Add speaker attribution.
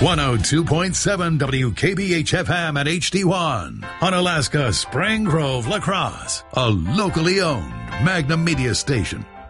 Speaker 1: 102.7 WKBH-FM at HD1 on Alaska's Spring Grove, La Crosse, a locally owned Magnum Media station.